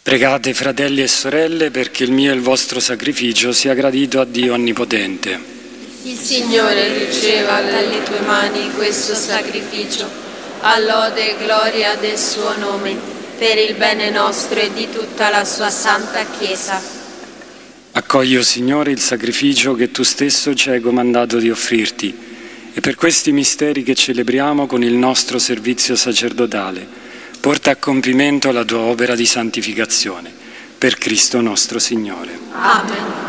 Pregate, fratelli e sorelle, perché il mio e il vostro sacrificio sia gradito a Dio Onnipotente. Il Signore riceva dalle tue mani questo sacrificio, a lode e gloria del suo nome, per il bene nostro e di tutta la sua santa Chiesa. Accogli, o Signore, il sacrificio che tu stesso ci hai comandato di offrirti, e per questi misteri che celebriamo con il nostro servizio sacerdotale, porta a compimento la tua opera di santificazione. Per Cristo nostro Signore. Amen.